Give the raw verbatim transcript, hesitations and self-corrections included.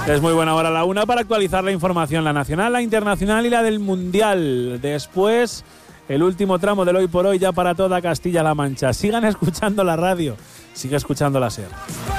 Es muy buena hora la una para actualizar la información, la nacional, la internacional y la del Mundial. Después, el último tramo del Hoy por Hoy ya para toda Castilla-La Mancha. Sigan escuchando la radio, sigue escuchando la SER.